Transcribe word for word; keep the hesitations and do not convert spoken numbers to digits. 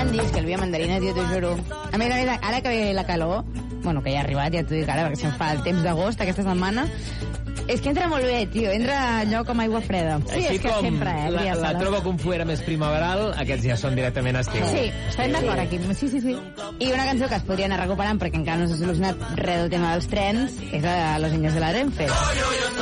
gran disc, el Via Mandarina, tio, t'ho juro. A més a més, ara que ve la calor, bueno, que ja ha arribat, ja t'ho dic ara, perquè se'm fa el temps d'agost aquesta setmana, és que entra molt bé, tio, entra allò com aigua freda. Sí, Així és que com sempre, eh, la, la trobo confuera més primaveral, aquests ja són directament estiu. Sí, estem d'acord aquí. Sí, sí, sí. I una cançó que es podria anar recuperant perquè encara no s'ha solucionat res del tema dels trens és a Los Niños de la Renfe.